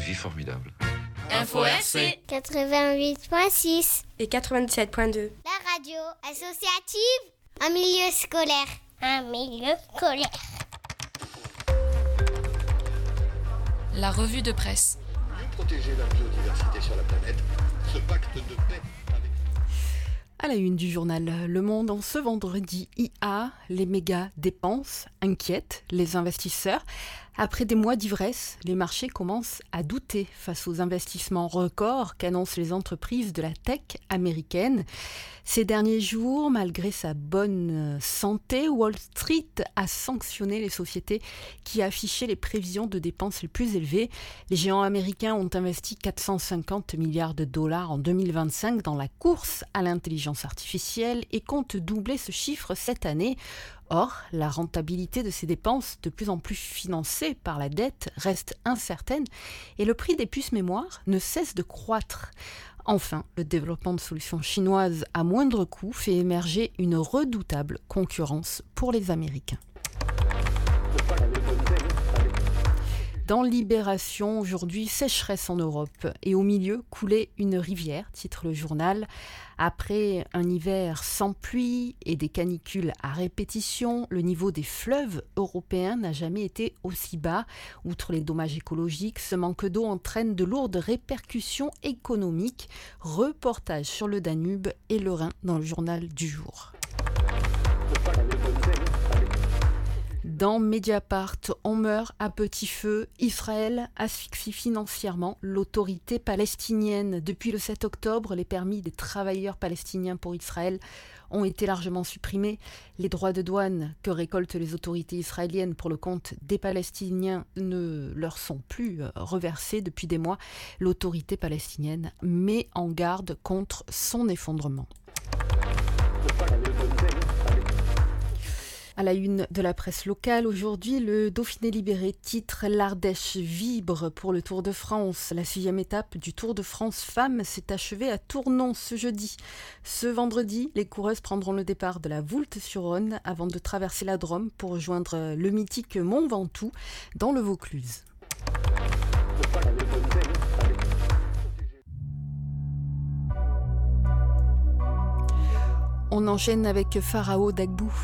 vie formidable. Info RC 88.6 et 97.2. La radio associative en milieu scolaire. Un milieu scolaire. La revue de presse. Mieux protéger la biodiversité sur la planète, ce pacte de paix avec... À la une du journal Le Monde, en ce vendredi IA, les méga dépenses inquiètent les investisseurs. Après des mois d'ivresse, les marchés commencent à douter face aux investissements records qu'annoncent les entreprises de la tech américaine. Ces derniers jours, malgré sa bonne santé, Wall Street a sanctionné les sociétés qui affichaient les prévisions de dépenses les plus élevées. Les géants américains ont investi 450 milliards de dollars en 2025 dans la course à l'intelligence artificielle et comptent doubler ce chiffre cette année. Or, la rentabilité de ces dépenses, de plus en plus financées par la dette, reste incertaine et le prix des puces mémoire ne cesse de croître. Enfin, le développement de solutions chinoises à moindre coût fait émerger une redoutable concurrence pour les Américains. Dans Libération, aujourd'hui, sécheresse en Europe et au milieu, couler une rivière, titre le journal. Après un hiver sans pluie et des canicules à répétition, le niveau des fleuves européens n'a jamais été aussi bas. Outre les dommages écologiques, ce manque d'eau entraîne de lourdes répercussions économiques. Reportage sur le Danube et le Rhin dans le journal du jour. Dans Mediapart, on meurt à petit feu. Israël asphyxie financièrement l'autorité palestinienne. Depuis le 7 octobre, les permis des travailleurs palestiniens pour Israël ont été largement supprimés. Les droits de douane que récoltent les autorités israéliennes pour le compte des Palestiniens ne leur sont plus reversés depuis des mois. L'autorité palestinienne met en garde contre son effondrement. À la une de la presse locale, aujourd'hui, le Dauphiné Libéré titre « L'Ardèche vibre pour le Tour de France ». La 6e étape du Tour de France Femmes s'est achevée à Tournon ce jeudi. Ce vendredi, les coureuses prendront le départ de la Voulte-sur-Rhône avant de traverser la Drôme pour rejoindre le mythique Mont Ventoux dans le Vaucluse. On enchaîne avec Pharao d'Agbou.